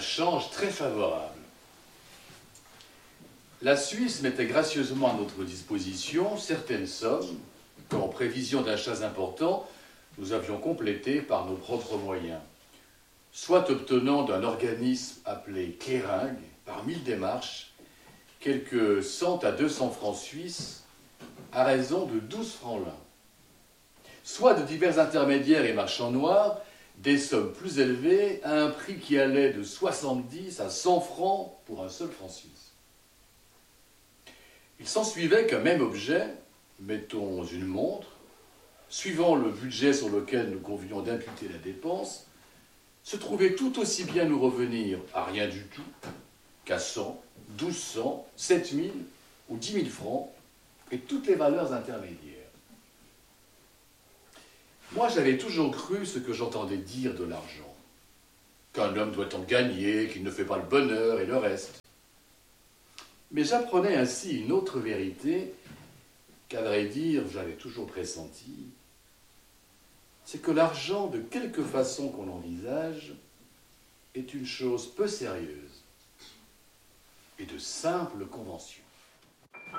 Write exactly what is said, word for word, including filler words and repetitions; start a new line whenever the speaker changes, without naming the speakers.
change très favorable. La Suisse mettait gracieusement à notre disposition certaines sommes qu'en prévision d'achats importants, nous avions complétées par nos propres moyens, soit obtenant d'un organisme appelé Cléringue, par mille démarches, quelques cent à deux cents francs suisses à raison de douze francs l'un, soit de divers intermédiaires et marchands noirs, des sommes plus élevées à un prix qui allait de soixante-dix à cent francs pour un seul franc suisse. Il s'ensuivait qu'un même objet, mettons une montre, suivant le budget sur lequel nous convenions d'imputer la dépense, se trouvait tout aussi bien nous revenir à rien du tout qu'à cent, douze cents, sept mille ou dix mille francs et toutes les valeurs intermédiaires. Moi, j'avais toujours cru ce que j'entendais dire de l'argent, qu'un homme doit en gagner, qu'il ne fait pas le bonheur et le reste. Mais j'apprenais ainsi une autre vérité qu'à vrai dire, j'avais toujours pressenti, c'est que l'argent, de quelque façon qu'on l'envisage, est une chose peu sérieuse et de simple convention.